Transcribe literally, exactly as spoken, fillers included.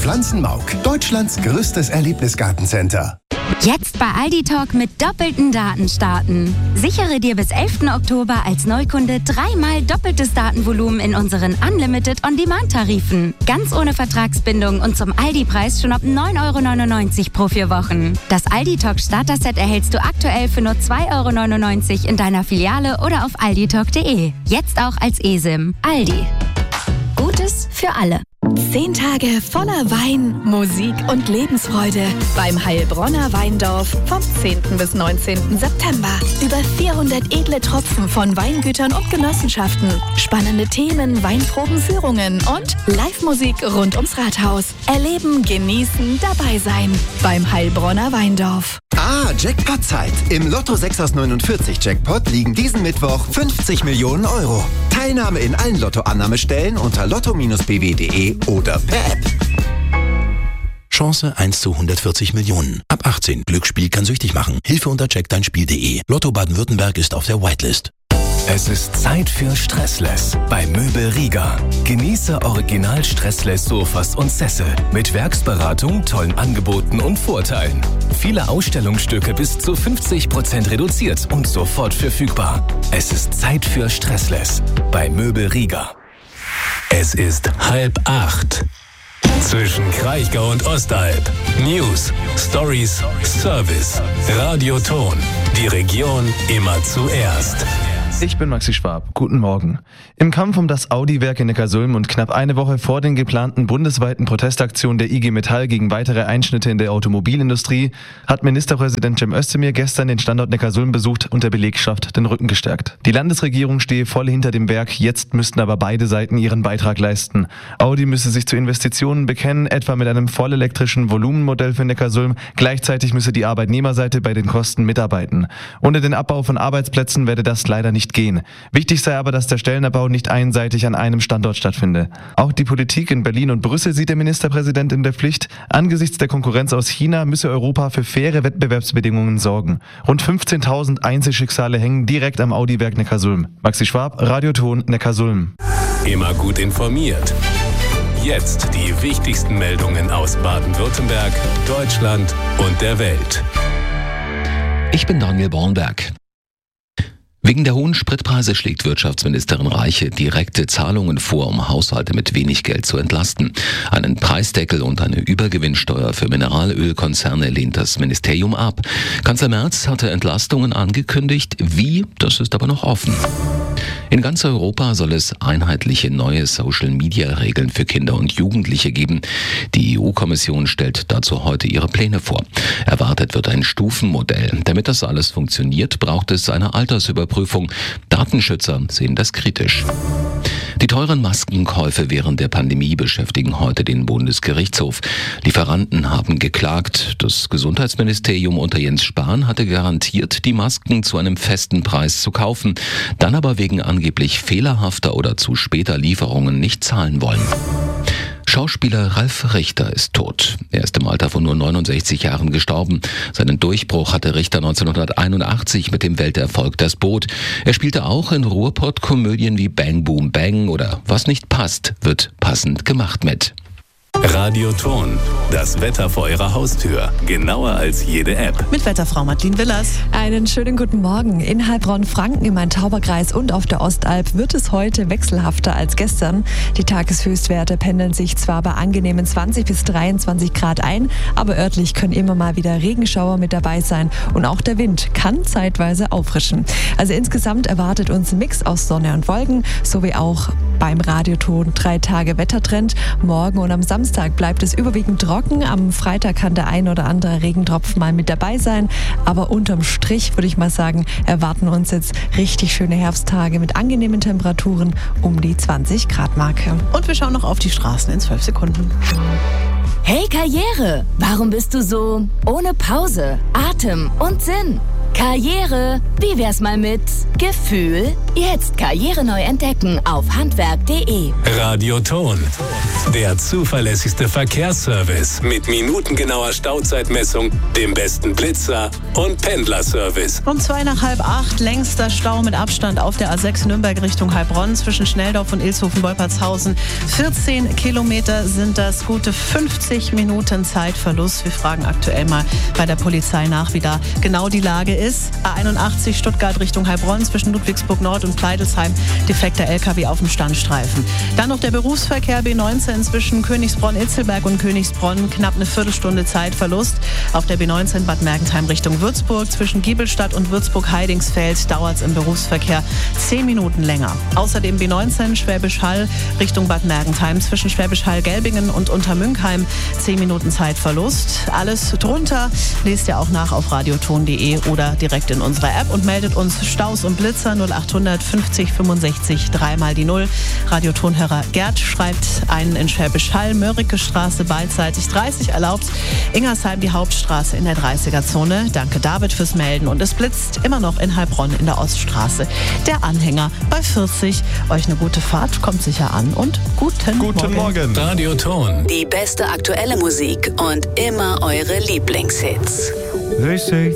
Pflanzenmauk, Deutschlands größtes Erlebnisgartencenter. Jetzt bei Aldi Talk mit doppelten Daten starten. Sichere dir bis elften Oktober als Neukunde dreimal doppeltes Datenvolumen in unseren Unlimited On-Demand-Tarifen. Ganz ohne Vertragsbindung und zum Aldi-Preis schon ab neun Euro neunundneunzig pro vier Wochen. Das Aldi Talk Starter-Set erhältst du aktuell für nur zwei Euro neunundneunzig in deiner Filiale oder auf alditalk punkt de. Jetzt auch als eSIM. Aldi. Gutes für alle. Zehn Tage voller Wein, Musik und Lebensfreude beim Heilbronner Weindorf vom zehnten bis neunzehnten September. Über vierhundert edle Tropfen von Weingütern und Genossenschaften, spannende Themen, Weinprobenführungen und Live-Musik rund ums Rathaus. Erleben, genießen, dabei sein beim Heilbronner Weindorf. Ah, Jackpot-Zeit. Im Lotto sechs aus neunundvierzig Jackpot liegen diesen Mittwoch fünfzig Millionen Euro. Teilnahme in allen Lottoannahmestellen unter lotto Bindestrich b w punkt de oder per App. Chance eins zu hundertvierzig Millionen. Ab achtzehn. Glücksspiel kann süchtig machen. Hilfe unter check dein spiel punkt de. Lotto Baden-Württemberg ist auf der Whitelist. Es ist Zeit für Stressless bei Möbel Rieger. Genieße original Stressless Sofas und Sessel mit Werksberatung, tollen Angeboten und Vorteilen. Viele Ausstellungsstücke bis zu fünfzig Prozent reduziert und sofort verfügbar. Es ist Zeit für Stressless bei Möbel Rieger. Es ist halb acht. Zwischen Kraichgau und Ostalb. News, Stories, Service. Radioton. Die Region immer zuerst. Ich bin Maxi Schwab. Guten Morgen. Im Kampf um das Audi-Werk in Neckarsulm und knapp eine Woche vor den geplanten bundesweiten Protestaktionen der I G Metall gegen weitere Einschnitte in der Automobilindustrie hat Ministerpräsident Cem Özdemir gestern den Standort Neckarsulm besucht und der Belegschaft den Rücken gestärkt. Die Landesregierung stehe voll hinter dem Werk, jetzt müssten aber beide Seiten ihren Beitrag leisten. Audi müsse sich zu Investitionen bekennen, etwa mit einem vollelektrischen Volumenmodell für Neckarsulm. Gleichzeitig müsse die Arbeitnehmerseite bei den Kosten mitarbeiten. Ohne den Abbau von Arbeitsplätzen werde das leider nicht gehen. Wichtig sei aber, dass der Stellenabbau nicht einseitig an einem Standort stattfinde. Auch die Politik in Berlin und Brüssel sieht der Ministerpräsident in der Pflicht. Angesichts der Konkurrenz aus China müsse Europa für faire Wettbewerbsbedingungen sorgen. Rund fünfzehntausend Einzelschicksale hängen direkt am Audi-Werk Neckarsulm. Maxi Schwab, Radioton Neckarsulm. Immer gut informiert. Jetzt die wichtigsten Meldungen aus Baden-Württemberg, Deutschland und der Welt. Ich bin Daniel Bornberg. Wegen der hohen Spritpreise schlägt Wirtschaftsministerin Reiche direkte Zahlungen vor, um Haushalte mit wenig Geld zu entlasten. Einen Preisdeckel und eine Übergewinnsteuer für Mineralölkonzerne lehnt das Ministerium ab. Kanzler Merz hatte Entlastungen angekündigt. Wie? Das ist aber noch offen. In ganz Europa soll es einheitliche neue Social-Media-Regeln für Kinder und Jugendliche geben. Die E U-Kommission stellt dazu heute ihre Pläne vor. Erwartet wird ein Stufenmodell. Damit das alles funktioniert, braucht es eine Altersüberprüfung. Datenschützer sehen das kritisch. Die teuren Maskenkäufe während der Pandemie beschäftigen heute den Bundesgerichtshof. Lieferanten haben geklagt. Das Gesundheitsministerium unter Jens Spahn hatte garantiert, die Masken zu einem festen Preis zu kaufen, dann aber wegen angeblich fehlerhafter oder zu später Lieferungen nicht zahlen wollen. Schauspieler Ralf Richter ist tot. Er ist im Alter von nur neunundsechzig Jahren gestorben. Seinen Durchbruch hatte Richter neunzehnhunderteinundachtzig mit dem Welterfolg Das Boot. Er spielte auch in Ruhrpott-Komödien wie Bang Boom Bang oder Was nicht passt, wird passend gemacht mit. Radioton. Das Wetter vor Ihrer Haustür. Genauer als jede App. Mit Wetterfrau Martin Willers. Einen schönen guten Morgen. In Heilbronn-Franken, im Main-Tauber-Kreis und auf der Ostalb wird es heute wechselhafter als gestern. Die Tageshöchstwerte pendeln sich zwar bei angenehmen zwanzig bis dreiundzwanzig Grad ein, aber örtlich können immer mal wieder Regenschauer mit dabei sein und auch der Wind kann zeitweise auffrischen. Also insgesamt erwartet uns ein Mix aus Sonne und Wolken, sowie auch beim Radioton drei Tage Wettertrend. Morgen und am Samstag bleibt es überwiegend trocken. Am Freitag kann der ein oder andere Regentropfen mal mit dabei sein. Aber unterm Strich würde ich mal sagen, erwarten uns jetzt richtig schöne Herbsttage mit angenehmen Temperaturen um die zwanzig Grad Marke. Und wir schauen noch auf die Straßen in zwölf Sekunden. Hey Karriere, warum bist du so ohne Pause, Atem und Sinn? Karriere, wie wär's mal mit Gefühl? Jetzt Karriere neu entdecken auf handwerk punkt de. Radioton, der zuverlässigste Verkehrsservice mit minutengenauer Stauzeitmessung, dem besten Blitzer und Pendlerservice. Um zwei nach halb acht, längster Stau mit Abstand auf der A sechs Nürnberg Richtung Heilbronn zwischen Schnelldorf und Ilshofen-Wolpertshausen. vierzehn Kilometer sind das, gute fünfzig Minuten Zeitverlust. Wir fragen aktuell mal bei der Polizei nach, wie da genau die Lage ist. A einundachtzig Stuttgart Richtung Heilbronn zwischen Ludwigsburg Nord und Pleidelsheim, defekter L K W auf dem Standstreifen. Dann noch der Berufsverkehr B neunzehn zwischen Königsbronn-Itzelberg und Königsbronn, knapp eine Viertelstunde Zeitverlust. Auf der B neunzehn Bad Mergentheim Richtung Würzburg zwischen Giebelstadt und Würzburg-Heidingsfeld dauert es im Berufsverkehr zehn Minuten länger. Außerdem B neunzehn Schwäbisch Hall Richtung Bad Mergentheim zwischen Schwäbisch Hall-Gelbingen und Untermünkheim zehn Minuten Zeitverlust. Alles drunter lest ihr auch nach auf radioton punkt de oder direkt in unserer App und meldet uns Staus und Blitzer null achthundert fünfzig fünfundsechzig dreimal die null. Radiotonhörer Gerd schreibt einen in Schwäbisch Hall, Mörike Straße beidseitig dreißig erlaubt, Ingersheim die Hauptstraße in der dreißiger-Zone. Danke David fürs Melden und es blitzt immer noch in Heilbronn in der Oststraße. Der Anhänger bei vierzig. Euch eine gute Fahrt, kommt sicher an und guten, guten Morgen. Morgen. Radioton. Die beste aktuelle Musik und immer eure Lieblingshits. They say